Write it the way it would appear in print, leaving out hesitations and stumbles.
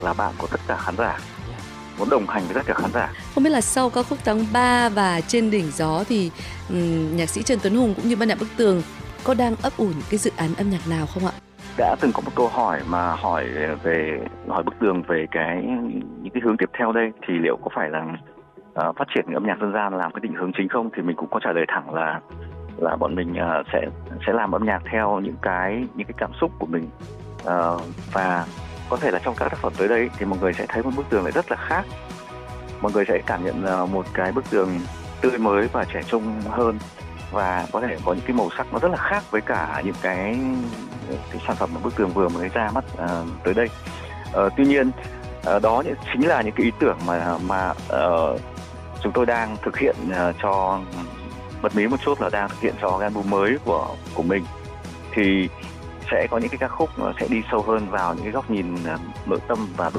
là bạn của tất cả khán giả, muốn đồng hành với tất cả khán giả. Không biết là sau ca khúc Tháng 3 và Trên đỉnh gió thì nhạc sĩ Trần Tuấn Hùng cũng như ban nhạc Bức Tường có đang ấp ủ những cái dự án âm nhạc nào không ạ? Đã từng có một câu hỏi mà hỏi Bức Tường về những cái hướng tiếp theo đây, thì liệu có phải là phát triển âm nhạc dân gian làm cái định hướng chính không, thì mình cũng có trả lời thẳng là bọn mình sẽ làm âm nhạc theo những cái cảm xúc của mình, và có thể là trong các tác phẩm tới đây thì mọi người sẽ thấy một Bức Tường lại rất là khác. Mọi người sẽ cảm nhận một cái Bức Tường tươi mới và trẻ trung hơn, và có thể có những cái màu sắc nó rất là khác với cả những cái sản phẩm mà Bức Tường vừa mới ra mắt tới đây. Tuy nhiên đó chính là những cái ý tưởng mà chúng tôi đang thực hiện cho bật mí một chút, là đang thực hiện cho cái album mới của mình. Thì sẽ có những cái ca khúc sẽ đi sâu hơn vào những cái góc nhìn nội tâm và